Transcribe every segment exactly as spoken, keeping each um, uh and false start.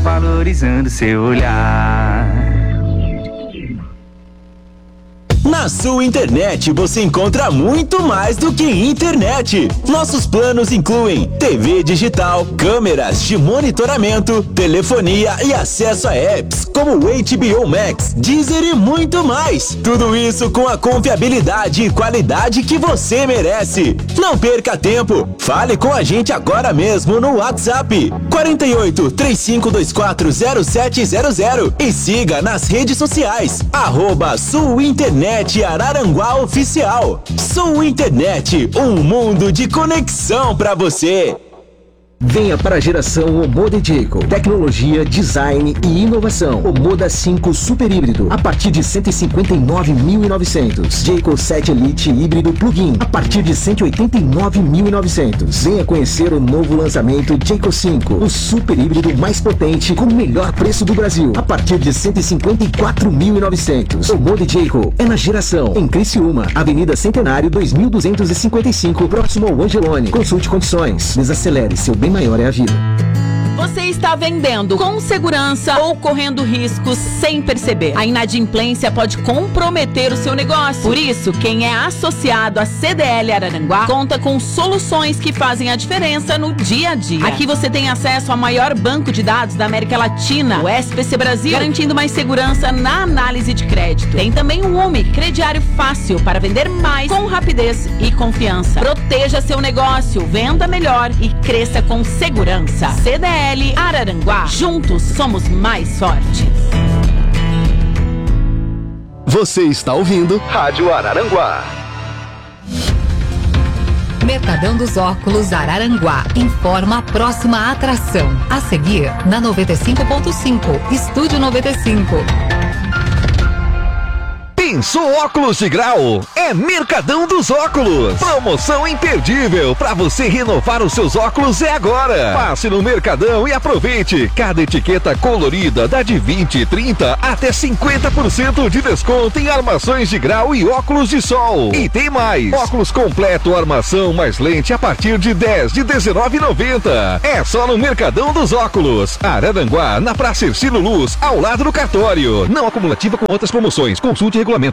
valorizando seu olhar. Na Sul Internet você encontra muito mais do que internet. Nossos planos incluem T V digital, câmeras de monitoramento, telefonia e acesso a apps como o H B O Max, Deezer e muito mais. Tudo isso com a confiabilidade e qualidade que você merece. Não perca tempo. Fale com a gente agora mesmo no WhatsApp quarenta e oito, trinta e cinco, vinte e quatro, zero sete zero zero e siga nas redes sociais arroba Sul Internet Araranguá Oficial. Sul Internet, um mundo de conexão pra você. Venha para a geração Omoda Jayco. Tecnologia, design e inovação. Omoda cinco Super Híbrido a partir de cento e cinquenta e nove mil e novecentos. Jayco sete Elite Híbrido Plug-in a partir de cento e oitenta e nove mil e novecentos. Venha conhecer o novo lançamento Jayco cinco, o super híbrido mais potente com o melhor preço do Brasil a partir de cento e cinquenta e quatro mil e novecentos. Omoda Jayco é na geração, em Criciúma, Avenida Centenário dois mil duzentos e cinquenta e cinco, próximo ao Angelone. Consulte condições. Desacelere, seu bem maior é a vida. Você está vendendo com segurança ou correndo riscos sem perceber. A inadimplência pode comprometer o seu negócio. Por isso, quem é associado à C D L Araranguá conta com soluções que fazem a diferença no dia a dia. Aqui você tem acesso ao maior banco de dados da América Latina, o S P C Brasil, garantindo mais segurança na análise de crédito. Tem também o U M I, crediário fácil para vender mais com rapidez e confiança. Proteja seu negócio, venda melhor e cresça com segurança. C D L Araranguá. Juntos somos mais fortes. Você está ouvindo Rádio Araranguá. Mercadão dos Óculos Araranguá informa a próxima atração. A seguir, na noventa e cinco ponto cinco, Estúdio noventa e cinco. Pensou óculos de grau? É Mercadão dos Óculos. Promoção imperdível para você renovar os seus óculos é agora. Passe no Mercadão e aproveite. Cada etiqueta colorida dá de vinte, trinta até cinquenta por cento de desconto em armações de grau e óculos de sol. E tem mais. Óculos completo, armação mais lente a partir de dez de dezenove reais e noventa centavos. É só no Mercadão dos Óculos. Araranguá, na Praça Ercílio Luz, ao lado do cartório. Não acumulativa com outras promoções. Consulte regulamento.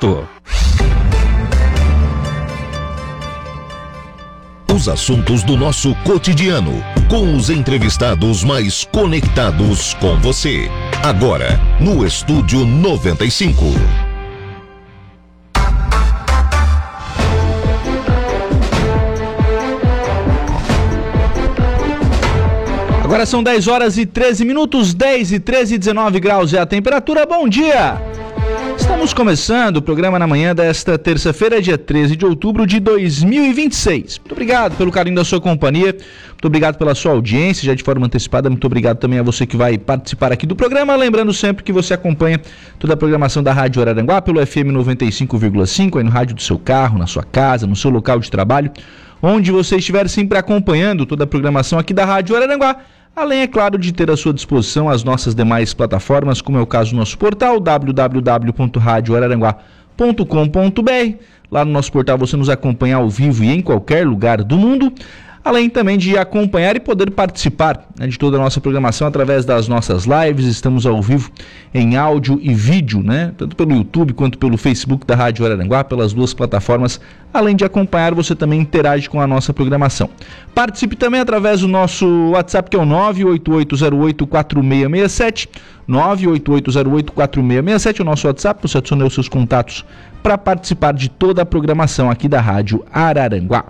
Os assuntos do nosso cotidiano, com os entrevistados mais conectados com você. Agora, no Estúdio noventa e cinco. Agora são dez horas e treze minutos, dez e treze, dezenove graus é a temperatura. Bom dia! Estamos começando o programa na manhã desta terça-feira, dia treze de outubro de dois mil e vinte e seis. Muito obrigado pelo carinho da sua companhia, muito obrigado pela sua audiência, já de forma antecipada, muito obrigado também a você que vai participar aqui do programa, lembrando sempre que você acompanha toda a programação da Rádio Araranguá pelo F M noventa e cinco vírgula cinco, aí no rádio do seu carro, na sua casa, no seu local de trabalho, onde você estiver sempre acompanhando toda a programação aqui da Rádio Araranguá. Além, é claro, de ter à sua disposição as nossas demais plataformas, como é o caso do nosso portal, w w w ponto rádio araranguá ponto com ponto b r. Lá no nosso portal você nos acompanha ao vivo e em qualquer lugar do mundo. Além também de acompanhar e poder participar, né, de toda a nossa programação através das nossas lives. Estamos ao vivo em áudio e vídeo, né, tanto pelo YouTube quanto pelo Facebook da Rádio Araranguá, pelas duas plataformas. Além de acompanhar, você também interage com a nossa programação. Participe também através do nosso WhatsApp, que é o nove oito oito zero oito quatro seis seis sete, nove oito oito zero oito quatro seis seis sete, o nosso WhatsApp. Você adiciona os seus contatos para participar de toda a programação aqui da Rádio Araranguá.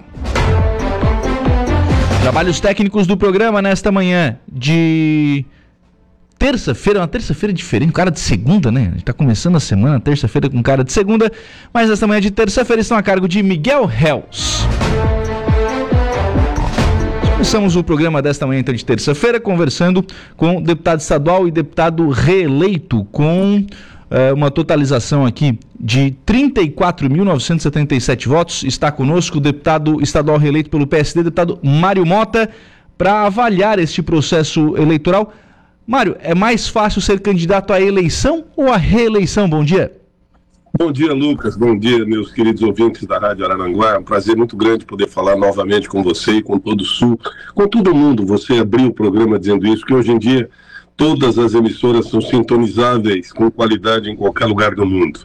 Trabalhos técnicos do programa nesta manhã de terça-feira, uma terça-feira diferente, cara de segunda, né? A gente tá começando a semana, terça-feira com cara de segunda, mas nesta manhã de terça-feira estão a cargo de Miguel Hells. Começamos o programa desta manhã então de terça-feira conversando com o deputado estadual e deputado reeleito com uh, uma totalização aqui de trinta e quatro mil novecentos e setenta e sete votos. Está conosco o deputado estadual reeleito pelo P S D, deputado Mário Mota, para avaliar este processo eleitoral. Mário, é mais fácil ser candidato à eleição ou à reeleição? Bom dia. Bom dia, Lucas. Bom dia, meus queridos ouvintes da Rádio Araranguá. É um prazer muito grande poder falar novamente com você e com todo o Sul, com todo mundo. Você abriu o programa dizendo isso, que hoje em dia todas as emissoras são sintonizáveis com qualidade em qualquer lugar do mundo.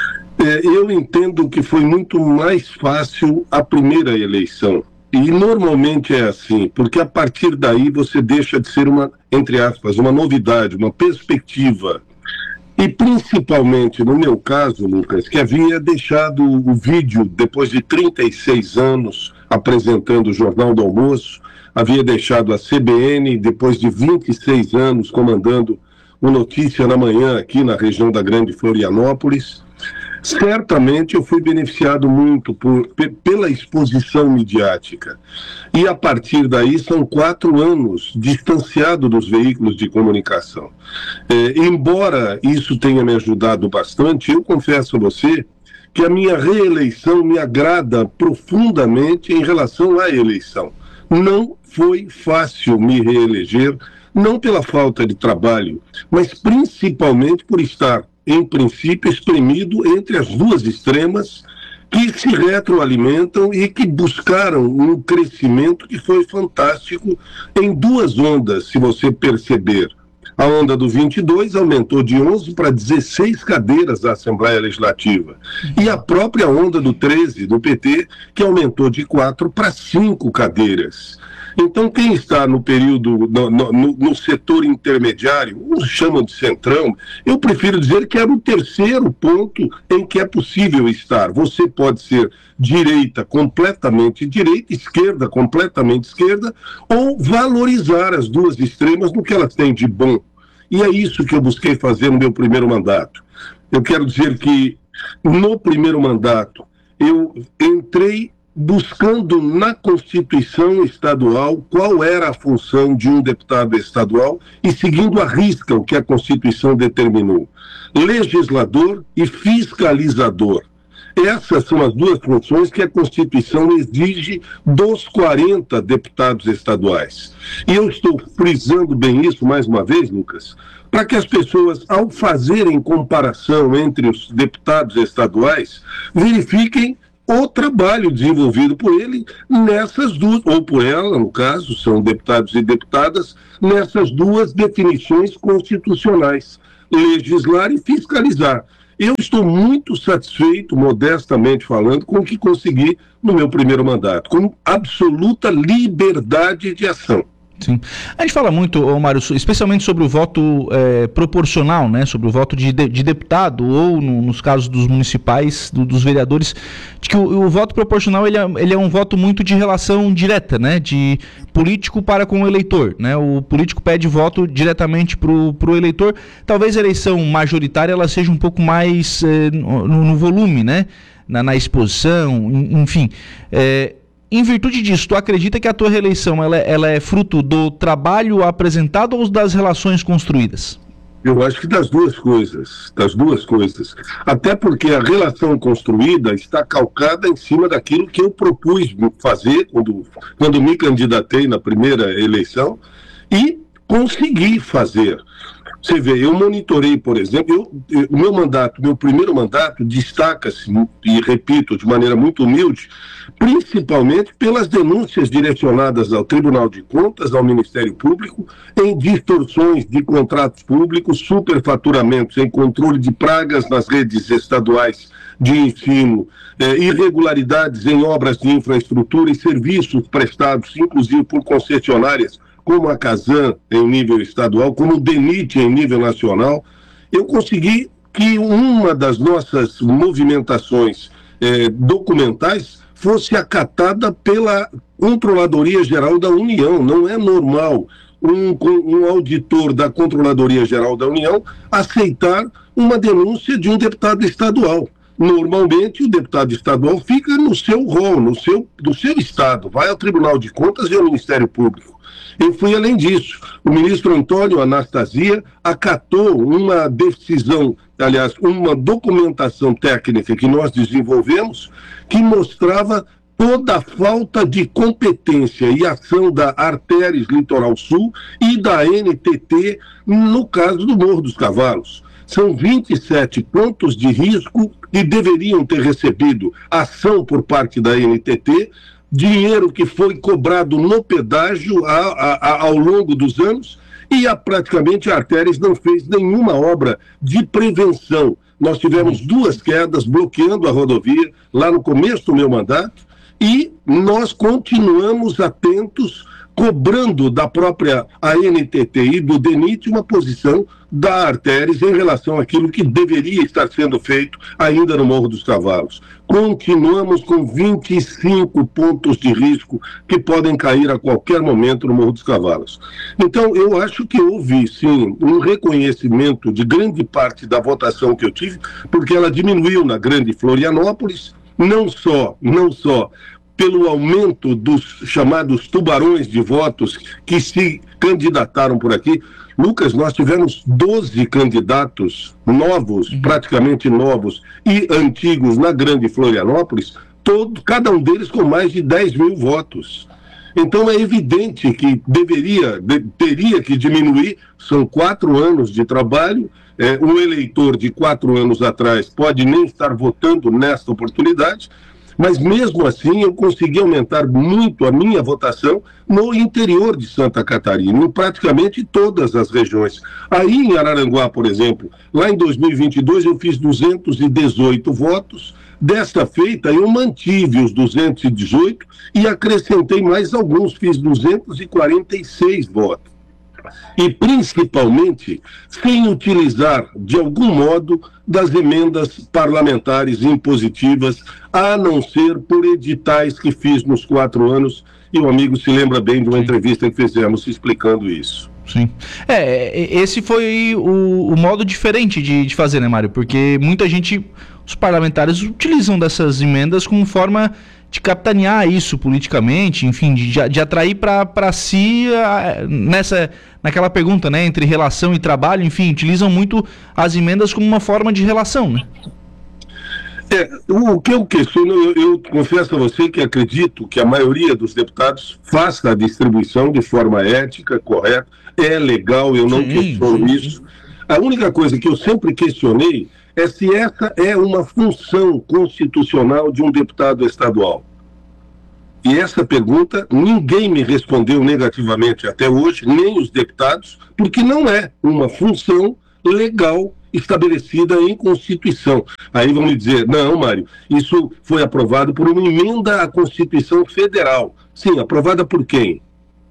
É, eu entendo que foi muito mais fácil a primeira eleição. E normalmente é assim, porque a partir daí você deixa de ser uma, entre aspas, uma novidade, uma perspectiva. E principalmente no meu caso, Lucas, que havia deixado o vídeo depois de trinta e seis anos apresentando o Jornal do Almoço, havia deixado a C B N depois de vinte e seis anos comandando o Notícia na Manhã aqui na região da Grande Florianópolis. Certamente eu fui beneficiado muito por, pela exposição midiática. E a partir daí são quatro anos distanciado dos veículos de comunicação. É, embora isso tenha me ajudado bastante, eu confesso a você que a minha reeleição me agrada profundamente em relação à eleição. Não foi fácil me reeleger, não pela falta de trabalho, mas principalmente por estar, em princípio, espremido entre as duas extremas que se retroalimentam e que buscaram um crescimento que foi fantástico em duas ondas, se você perceber. A onda do vinte e dois aumentou de onze para dezesseis cadeiras da Assembleia Legislativa. E a própria onda do treze, do P T, que aumentou de quatro para cinco cadeiras. Então, quem está no período, no, no, no setor intermediário, uns chamam de centrão, eu prefiro dizer que era o terceiro ponto em que é possível estar. Você pode ser direita, completamente direita, esquerda, completamente esquerda, ou valorizar as duas extremas no que elas têm de bom. E é isso que eu busquei fazer no meu primeiro mandato. Eu quero dizer que, no primeiro mandato, eu entrei buscando na Constituição Estadual qual era a função de um deputado estadual e seguindo à risca o que a Constituição determinou. Legislador e fiscalizador. Essas são as duas funções que a Constituição exige dos quarenta deputados estaduais. E eu estou frisando bem isso, mais uma vez, Lucas, para que as pessoas, ao fazerem comparação entre os deputados estaduais, verifiquem o trabalho desenvolvido por ele nessas duas, ou por ela, no caso, são deputados e deputadas, nessas duas definições constitucionais, legislar e fiscalizar. Eu estou muito satisfeito, modestamente falando, com o que consegui no meu primeiro mandato, com absoluta liberdade de ação. Sim. A gente fala muito, Mário, especialmente sobre o voto é, proporcional, né, sobre o voto de, de, de deputado ou no, nos casos dos municipais, do, dos vereadores, de que o, o voto proporcional ele é, ele é um voto muito de relação direta, né, de político para com o eleitor, né, o político pede voto diretamente para o eleitor. Talvez a eleição majoritária ela seja um pouco mais é, no, no volume, né, na, na exposição, enfim, é, em virtude disso, tu acredita que a tua reeleição ela, ela é fruto do trabalho apresentado ou das relações construídas? Eu acho que das duas coisas, das duas coisas. Até porque a relação construída está calcada em cima daquilo que eu propus fazer quando, quando me candidatei na primeira eleição e consegui fazer. Você vê, eu monitorei, por exemplo, eu, o meu mandato, meu primeiro mandato destaca-se, e repito, de maneira muito humilde, principalmente pelas denúncias direcionadas ao Tribunal de Contas, ao Ministério Público, em distorções de contratos públicos, superfaturamentos em controle de pragas nas redes estaduais de ensino, eh, irregularidades em obras de infraestrutura e serviços prestados, inclusive por concessionárias, como a Casan em nível estadual, como o DENIT em nível nacional. Eu consegui que uma das nossas movimentações eh, documentais fosse acatada pela Controladoria Geral da União. Não é normal um, um auditor da Controladoria Geral da União aceitar uma denúncia de um deputado estadual. Normalmente, o deputado estadual fica no seu rol, no seu, no seu estado, vai ao Tribunal de Contas e ao Ministério Público. Eu fui além disso. O ministro Antônio Anastasia acatou uma decisão, aliás, uma documentação técnica que nós desenvolvemos que mostrava toda a falta de competência e ação da Artéries Litoral Sul e da N T T no caso do Morro dos Cavalos. São vinte e sete pontos de risco que deveriam ter recebido ação por parte da N T T, dinheiro que foi cobrado no pedágio a, a, a, ao longo dos anos E a, praticamente a Artérias não fez nenhuma obra de prevenção. Nós tivemos duas quedas bloqueando a rodovia lá no começo do meu mandato e nós continuamos atentos, cobrando da própria A N T T e do DENIT uma posição da Artérias em relação àquilo que deveria estar sendo feito ainda no Morro dos Cavalos. Continuamos com vinte e cinco pontos de risco que podem cair a qualquer momento no Morro dos Cavalos. Então, eu acho que houve, sim, um reconhecimento de grande parte da votação que eu tive, porque ela diminuiu na Grande Florianópolis, não só, não só pelo aumento dos chamados tubarões de votos que se candidataram por aqui. Lucas, nós tivemos doze candidatos novos, uhum. praticamente novos e antigos na Grande Florianópolis, todo, cada um deles com mais de dez mil votos. Então é evidente que deveria, de, teria que diminuir, são quatro anos de trabalho, é, um eleitor de quatro anos atrás pode nem estar votando nesta oportunidade, mas mesmo assim eu consegui aumentar muito a minha votação no interior de Santa Catarina, em praticamente todas as regiões. Aí em Araranguá, por exemplo, lá em dois mil e vinte e dois eu fiz duzentos e dezoito votos, desta feita eu mantive os duzentos e dezoito e acrescentei mais alguns, fiz duzentos e quarenta e seis votos. E principalmente sem utilizar de algum modo das emendas parlamentares impositivas, a não ser por editais que fiz nos quatro anos, e o amigo se lembra bem de uma Sim. entrevista que fizemos explicando isso. Sim. É, esse foi o, o modo diferente de, de fazer, né, Mário? Porque muita gente, os parlamentares utilizam dessas emendas como forma de capitanear isso politicamente, enfim, de, de atrair para si a, nessa, naquela pergunta, né, entre relação e trabalho, enfim, utilizam muito as emendas como uma forma de relação, né? É, o que eu questiono, eu, eu confesso a você que acredito que a maioria dos deputados faça a distribuição de forma ética, correta, é legal, eu não sim, questiono sim, isso. Sim. A única coisa que eu sempre questionei é se essa é uma função constitucional de um deputado estadual. E essa pergunta ninguém me respondeu negativamente até hoje, nem os deputados, porque não é uma função legal estabelecida em Constituição. Aí vão me dizer, não, Mário, isso foi aprovado por uma emenda à Constituição Federal. Sim, aprovada por quem?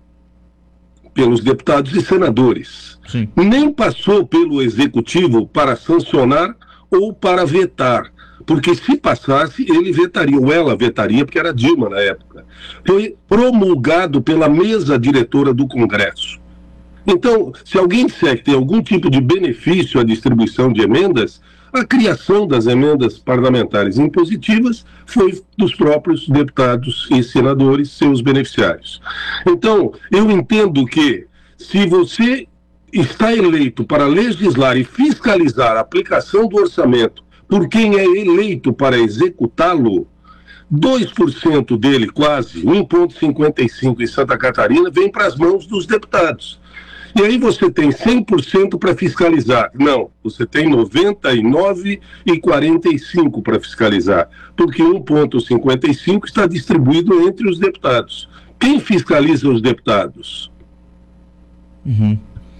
Pelos deputados e senadores. Sim. Nem passou pelo Executivo para sancionar ou para vetar, porque se passasse, ele vetaria, ou ela vetaria, porque era Dilma na época. Foi promulgado pela mesa diretora do Congresso. Então, se alguém disser que tem algum tipo de benefício à distribuição de emendas, a criação das emendas parlamentares impositivas foi dos próprios deputados e senadores, seus beneficiários. Então, eu entendo que, se você está eleito para legislar e fiscalizar a aplicação do orçamento por quem é eleito para executá-lo, dois por cento dele, quase, um vírgula cinquenta e cinco por cento em Santa Catarina, vem para as mãos dos deputados. E aí você tem cem por cento para fiscalizar. Não, você tem noventa e nove vírgula quarenta e cinco por cento para fiscalizar, porque um vírgula cinquenta e cinco por cento está distribuído entre os deputados. Quem fiscaliza os deputados? Uhum.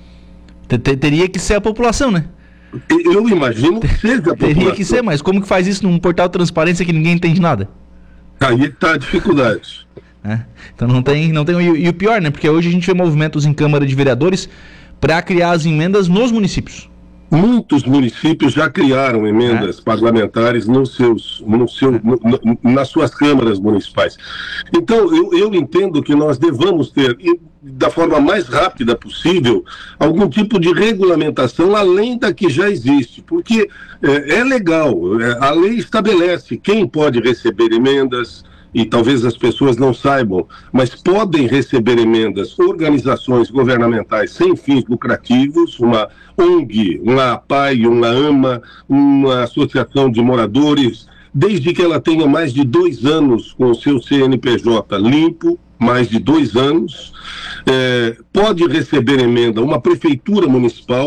Teria que ser a população, né? Eu imagino que seja a população. Teria que ser, mas como que faz isso num portal de transparência que ninguém entende nada? Aí está a dificuldade. É, então não tem, não tem e, e o pior, né? Porque hoje a gente vê movimentos em Câmara de Vereadores para criar as emendas nos municípios. Muitos municípios já criaram emendas é. parlamentares nos seus, no seu, no, no, nas suas câmaras municipais. Então, eu, eu entendo que nós devamos ter, da forma mais rápida possível, algum tipo de regulamentação além da que já existe, porque é, é legal, é, a lei estabelece quem pode receber emendas, e talvez as pessoas não saibam, mas podem receber emendas organizações governamentais sem fins lucrativos, uma O N G, uma APAI, uma AMA, uma associação de moradores, desde que ela tenha mais de dois anos com o seu C N P J limpo, mais de dois anos, é, pode receber emenda uma prefeitura municipal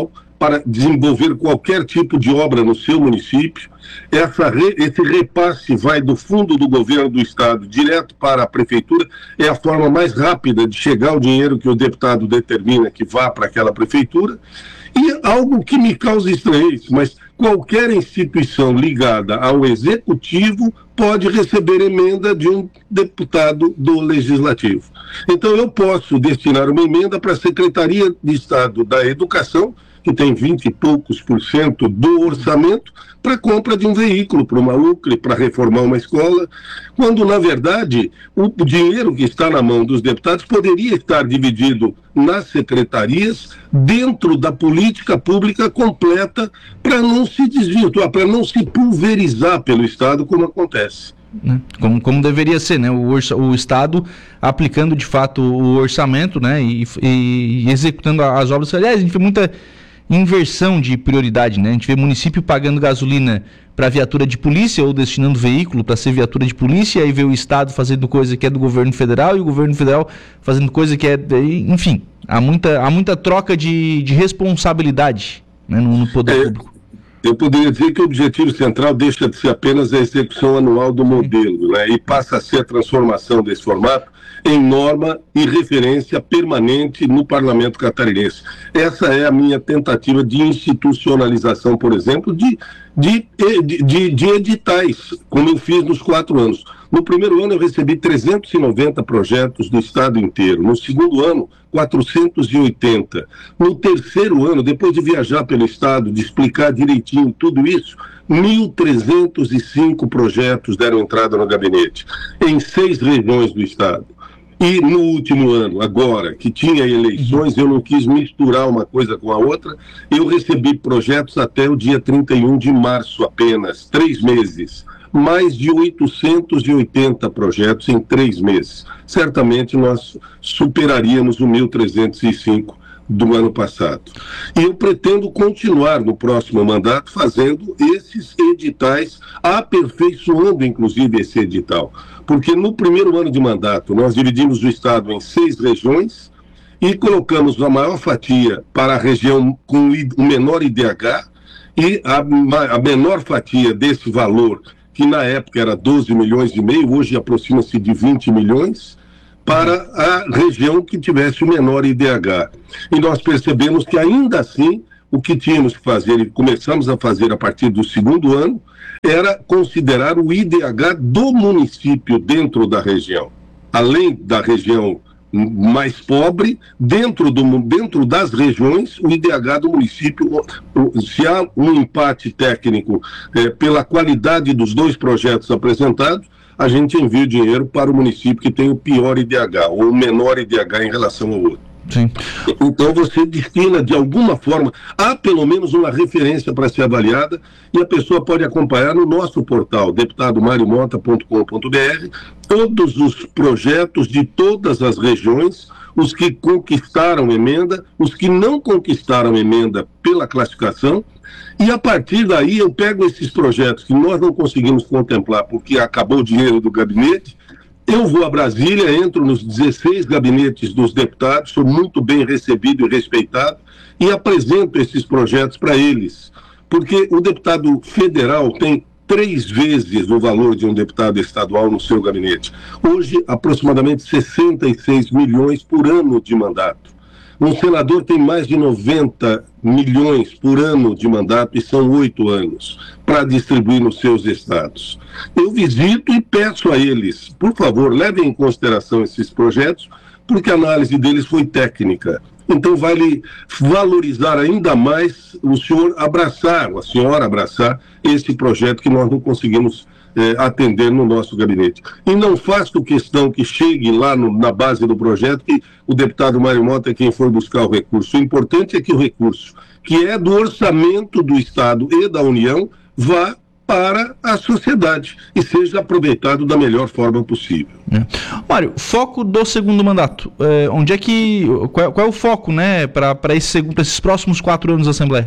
para desenvolver qualquer tipo de obra no seu município. Essa re, esse repasse vai do fundo do governo do estado direto para a prefeitura, é a forma mais rápida de chegar o dinheiro que o deputado determina que vá para aquela prefeitura. E algo que me causa estranheza, mas qualquer instituição ligada ao executivo pode receber emenda de um deputado do legislativo. Então eu posso destinar uma emenda para a Secretaria de Estado da Educação, que tem vinte e poucos por cento do orçamento, para compra de um veículo, para uma U C L, para reformar uma escola, quando, na verdade, o dinheiro que está na mão dos deputados poderia estar dividido nas secretarias, dentro da política pública completa, para não se desvirtuar, para não se pulverizar pelo Estado, como acontece. Como, como deveria ser, né? O, orça, o Estado aplicando de fato o orçamento, né? E, e, e executando as obras. Aliás, a gente vê muita inversão de prioridade, né? A gente vê município pagando gasolina para viatura de polícia ou destinando veículo para ser viatura de polícia, e aí vê o Estado fazendo coisa que é do governo federal e o governo federal fazendo coisa que é... Enfim, há muita, há muita troca de, de responsabilidade, né, no, no poder é. público. Eu poderia dizer que o objetivo central deixa de ser apenas a execução anual do modelo, né, e passa a ser a transformação desse formato em norma e referência permanente no parlamento catarinense. Essa é a minha tentativa de institucionalização, por exemplo, de, de, de, de editais, como eu fiz nos quatro anos. No primeiro ano eu recebi trezentos e noventa projetos do estado inteiro. No segundo ano, quatrocentos e oitenta. No terceiro ano, depois de viajar pelo estado, de explicar direitinho tudo isso, mil trezentos e cinco projetos deram entrada no gabinete, em seis regiões do estado. E no último ano, agora, que tinha eleições, eu não quis misturar uma coisa com a outra, eu recebi projetos até o dia trinta e um de março apenas, três meses. Mais de oitocentos e oitenta projetos em três meses. Certamente nós superaríamos o mil trezentos e cinco do ano passado. E eu pretendo continuar no próximo mandato fazendo esses editais, aperfeiçoando inclusive esse edital. Porque no primeiro ano de mandato nós dividimos o estado em seis regiões e colocamos a maior fatia para a região com o menor I D H e a, a menor fatia desse valor, que na época era doze milhões e meio, hoje aproxima-se de vinte milhões, para a região que tivesse o menor I D H. E nós percebemos que ainda assim, o que tínhamos que fazer, e começamos a fazer a partir do segundo ano, era considerar o I D H do município dentro da região. Além da região mais pobre, dentro, do, dentro das regiões, o I D H do município, se há um empate técnico é, pela qualidade dos dois projetos apresentados, a gente envia o dinheiro para o município que tem o pior I D H, ou o menor I D H em relação ao outro. Sim. Então você destina de alguma forma, há pelo menos uma referência para ser avaliada, e a pessoa pode acompanhar no nosso portal, deputado mario mota ponto com ponto b r, todos os projetos de todas as regiões, os que conquistaram emenda, os que não conquistaram emenda pela classificação, e a partir daí eu pego esses projetos que nós não conseguimos contemplar porque acabou o dinheiro do gabinete. Eu vou a Brasília, entro nos dezesseis gabinetes dos deputados, sou muito bem recebido e respeitado, e apresento esses projetos para eles. Porque o deputado federal tem três vezes o valor de um deputado estadual no seu gabinete. Hoje, aproximadamente sessenta e seis milhões por ano de mandato. Um senador tem mais de noventa milhões por ano de mandato, e são oito anos, para distribuir nos seus estados. Eu visito e peço a eles, por favor, levem em consideração esses projetos, porque a análise deles foi técnica. Então vale valorizar ainda mais o senhor abraçar, a senhora abraçar esse projeto que nós não conseguimos eh, atender no nosso gabinete. E não faço questão que chegue lá no, na base do projeto que o deputado Mário Mota é quem foi buscar o recurso. O importante é que o recurso, que é do orçamento do Estado e da União, vá para a sociedade e seja aproveitado da melhor forma possível. É. Mário, foco do segundo mandato, é, onde é que, qual, qual é o foco, né, para esse, esses próximos quatro anos da Assembleia?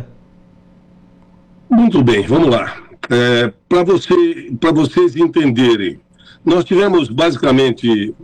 Muito bem, vamos lá. É, para você, para vocês entenderem, nós tivemos basicamente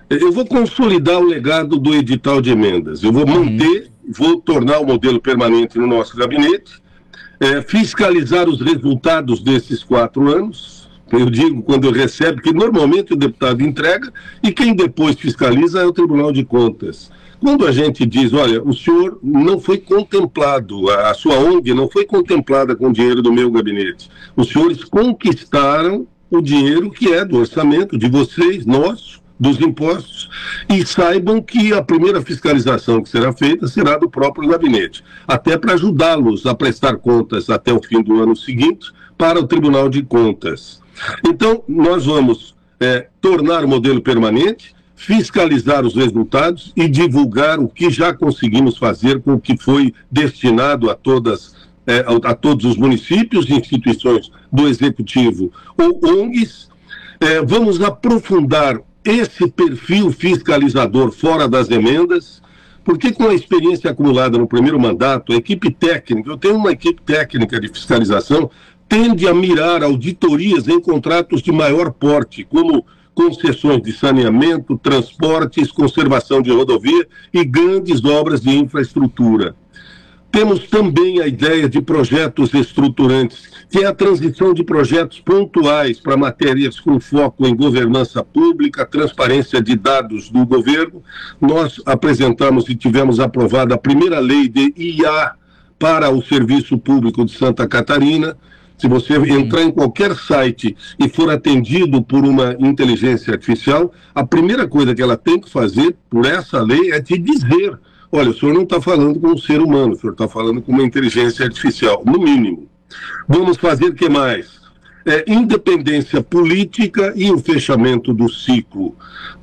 Eu vou consolidar o legado do edital de emendas. Eu vou manter, vou tornar o modelo permanente no nosso gabinete, é, fiscalizar os resultados desses quatro anos. Eu digo quando eu recebo, que normalmente o deputado entrega e quem depois fiscaliza é o Tribunal de Contas. Quando a gente diz, olha, o senhor não foi contemplado, a sua O N G não foi contemplada com o dinheiro do meu gabinete. Os senhores conquistaram o dinheiro que é do orçamento de vocês, nosso, dos impostos, e saibam que a primeira fiscalização que será feita será do próprio gabinete, até para ajudá-los a prestar contas até o fim do ano seguinte para o Tribunal de Contas. Então, nós vamos é, tornar o modelo permanente, fiscalizar os resultados e divulgar o que já conseguimos fazer com o que foi destinado a todas, é, a, a todos os municípios e instituições do Executivo ou O N Gs. É, vamos aprofundar esse perfil fiscalizador fora das emendas, porque com a experiência acumulada no primeiro mandato, a equipe técnica, eu tenho uma equipe técnica de fiscalização, tende a mirar auditorias em contratos de maior porte, como concessões de saneamento, transportes, conservação de rodovia e grandes obras de infraestrutura. Temos também a ideia de projetos estruturantes, que é a transição de projetos pontuais para matérias com foco em governança pública, transparência de dados do governo. Nós apresentamos e tivemos aprovada a primeira lei de I A para o Serviço Público de Santa Catarina. Se você entrar em qualquer site e for atendido por uma inteligência artificial, a primeira coisa que ela tem que fazer por essa lei é te dizer: olha, o senhor não está falando com um ser humano, o senhor está falando com uma inteligência artificial, no mínimo. Vamos fazer o que mais? É, independência política e o fechamento do ciclo.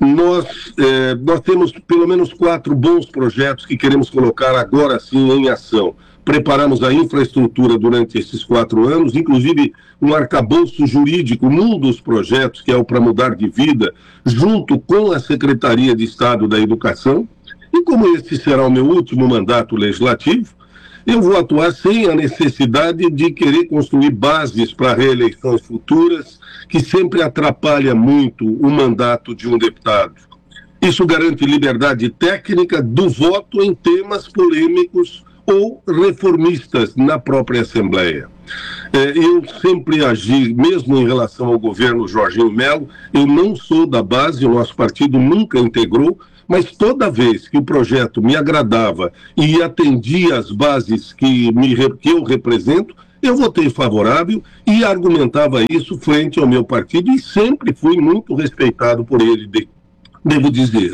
Nós, é, nós temos pelo menos quatro bons projetos que queremos colocar agora sim em ação. Preparamos a infraestrutura durante esses quatro anos, inclusive um arcabouço jurídico num dos projetos, que é o Para Mudar de Vida, junto com a Secretaria de Estado da Educação. E como esse será o meu último mandato legislativo, eu vou atuar sem a necessidade de querer construir bases para reeleições futuras, que sempre atrapalha muito o mandato de um deputado. Isso garante liberdade técnica do voto em temas polêmicos ou reformistas na própria Assembleia. É, eu sempre agi, mesmo em relação ao governo Jorginho Melo, eu não sou da base, o nosso partido nunca integrou, mas toda vez que o projeto me agradava e atendia às bases que, me, que eu represento, eu votei favorável e argumentava isso frente ao meu partido e sempre fui muito respeitado por ele, de, devo dizer.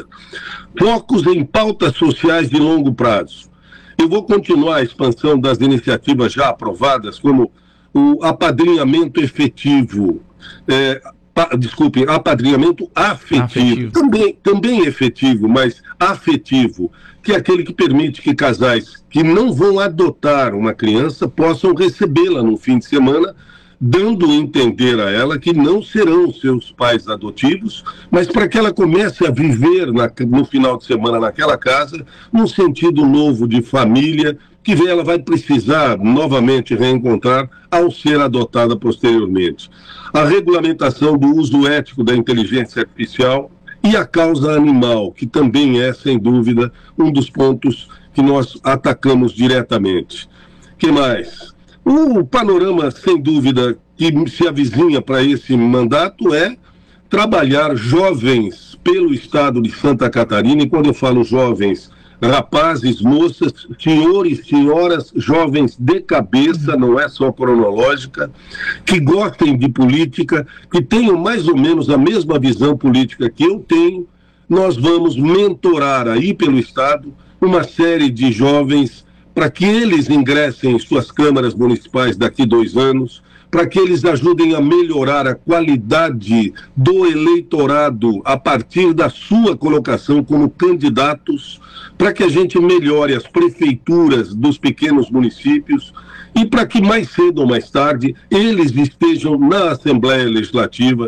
Focos em pautas sociais de longo prazo. Eu vou continuar a expansão das iniciativas já aprovadas, como o apadrinhamento efetivo, é, pa, desculpe, apadrinhamento afetivo, afetivo. Também, também efetivo, mas afetivo, que é aquele que permite que casais que não vão adotar uma criança possam recebê-la no fim de semana, dando a entender a ela que não serão seus pais adotivos, mas para que ela comece a viver na, no final de semana naquela casa, num sentido novo de família, que ela vai precisar novamente reencontrar ao ser adotada posteriormente. A regulamentação do uso ético da inteligência artificial e a causa animal, que também é, sem dúvida, um dos pontos que nós atacamos diretamente. O que mais? O panorama, sem dúvida, que se avizinha para esse mandato é trabalhar jovens pelo estado de Santa Catarina, e quando eu falo jovens, rapazes, moças, senhores, senhoras, jovens de cabeça, não é só cronológica, que gostem de política, que tenham mais ou menos a mesma visão política que eu tenho. Nós vamos mentorar aí pelo estado uma série de jovens para que eles ingressem em suas câmaras municipais daqui a dois anos, para que eles ajudem a melhorar a qualidade do eleitorado a partir da sua colocação como candidatos, para que a gente melhore as prefeituras dos pequenos municípios e para que mais cedo ou mais tarde eles estejam na Assembleia Legislativa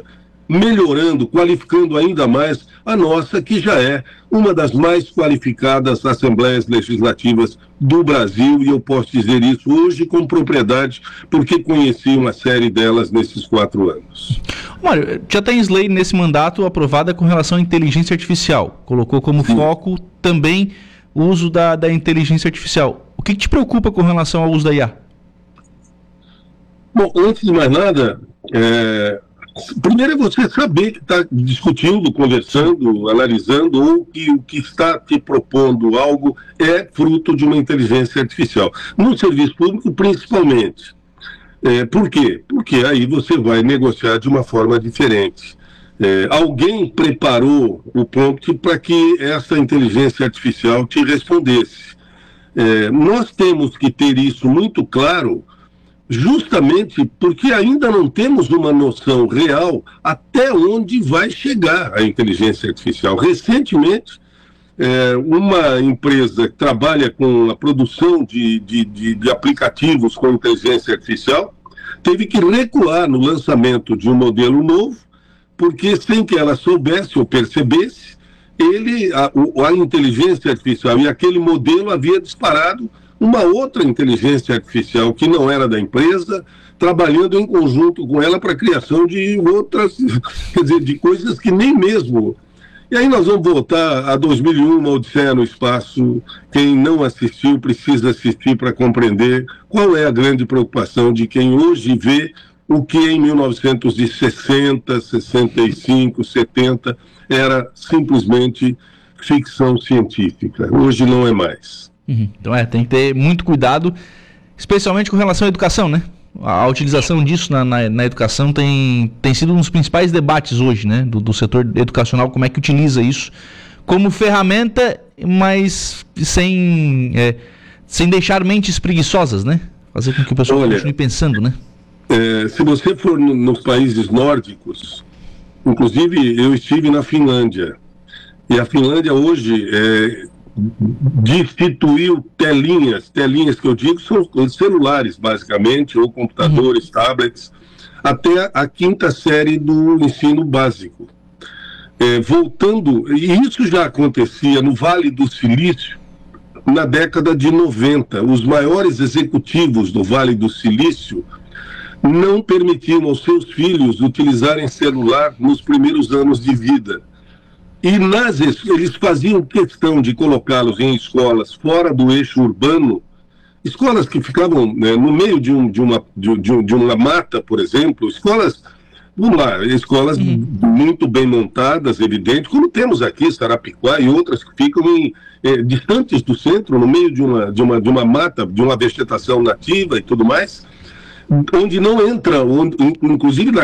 melhorando, qualificando ainda mais a nossa, que já é uma das mais qualificadas Assembleias Legislativas do Brasil, e eu posso dizer isso hoje com propriedade, porque conheci uma série delas nesses quatro anos. Mário, já tem lei nesse mandato aprovada com relação à inteligência artificial, colocou como Sim. foco também o uso da, da inteligência artificial. O que, que te preocupa com relação ao uso da I A? Bom, antes de mais nada, é... primeiro é você saber que está discutindo, conversando, analisando, ou que o que está te propondo algo é fruto de uma inteligência artificial. No serviço público, principalmente. É, por quê? Porque aí você vai negociar de uma forma diferente. É, alguém preparou o prompt para que essa inteligência artificial te respondesse. É, nós temos que ter isso muito claro, justamente porque ainda não temos uma noção real até onde vai chegar a inteligência artificial. Recentemente, é, uma empresa que trabalha com a produção de, de, de, de aplicativos com inteligência artificial teve que recuar no lançamento de um modelo novo, porque sem que ela soubesse ou percebesse, ele, a, a inteligência artificial e aquele modelo havia disparado uma outra inteligência artificial que não era da empresa, trabalhando em conjunto com ela para a criação de outras, quer dizer, de coisas que nem mesmo. E aí nós vamos voltar a dois mil e um, uma Odisseia no Espaço. Quem não assistiu precisa assistir para compreender qual é a grande preocupação de quem hoje vê o que em mil novecentos e sessenta, sessenta e cinco, setenta era simplesmente ficção científica. Hoje não é mais. Uhum. Então é, tem que ter muito cuidado, especialmente com relação à educação, né? A, a utilização disso na, na, na educação tem, tem sido um dos principais debates hoje, né? Do, do setor educacional, como é que utiliza isso como ferramenta, mas sem, é, sem deixar mentes preguiçosas, né? Fazer com que o pessoal Olha, continue pensando, né? É, se você for no, nos países nórdicos, inclusive eu estive na Finlândia, e a Finlândia hoje é, destituiu telinhas, telinhas que eu digo são celulares basicamente, ou computadores, uhum. tablets, até a quinta série do ensino básico. É, voltando, e isso já acontecia no Vale do Silício, na década de noventa, os maiores executivos do Vale do Silício não permitiam aos seus filhos utilizarem celular nos primeiros anos de vida. E nas, eles faziam questão de colocá-los em escolas fora do eixo urbano, escolas que ficavam, né, no meio de, um, de, uma, de, de, de uma mata, por exemplo, escolas, vamos lá, escolas uhum. muito bem montadas, evidente, como temos aqui, Sarapiquá e outras que ficam em, eh, distantes do centro, no meio de uma, de, uma, de uma mata, de uma vegetação nativa e tudo mais, onde não entra, onde, inclusive na